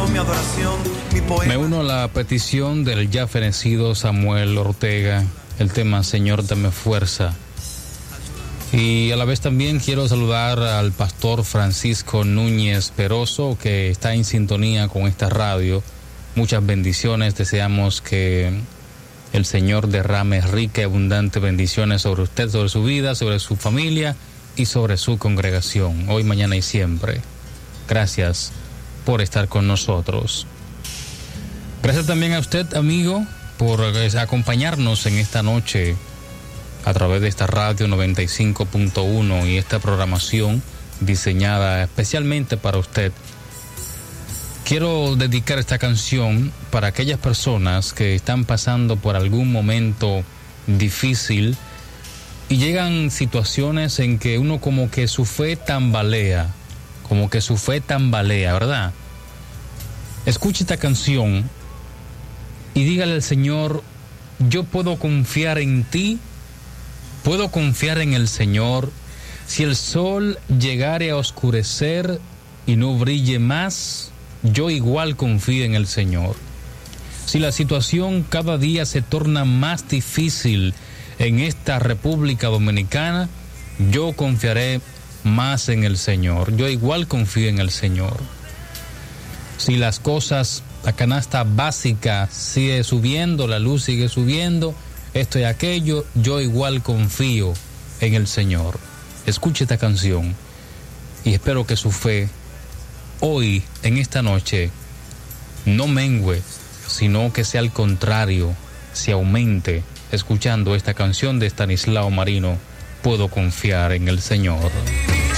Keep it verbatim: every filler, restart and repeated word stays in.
canción, mi adoración, mi poema. Me uno a la petición del ya fenecido Samuel Ortega, el tema Señor, dame fuerza. Y a la vez también quiero saludar al pastor Francisco Núñez Peroso, que está en sintonía con esta radio. Muchas bendiciones, deseamos que el Señor derrame rica y abundante bendiciones sobre usted, sobre su vida, sobre su familia y sobre su congregación, hoy, mañana y siempre. Gracias por estar con nosotros. Gracias también a usted, amigo, por acompañarnos en esta noche a través de esta radio noventa y cinco punto uno y esta programación diseñada especialmente para usted. Quiero dedicar esta canción para aquellas personas que están pasando por algún momento difícil y llegan situaciones en que uno como que su fe tambalea, como que su fe tambalea, ¿verdad? Escuche esta canción y dígale al Señor, yo puedo confiar en ti, puedo confiar en el Señor. Si el sol llegare a oscurecer y no brille más, yo igual confío en el Señor. Si la situación cada día se torna más difícil en esta República Dominicana, yo confiaré más en el Señor. Yo igual confío en el Señor. Si las cosas, la canasta básica sigue subiendo, la luz sigue subiendo, esto y aquello, yo igual confío en el Señor. Escuche esta canción y espero que su fe hoy, en esta noche, no mengue, sino que sea al contrario, se aumente, escuchando esta canción de Estanislao Marino, puedo confiar en el Señor.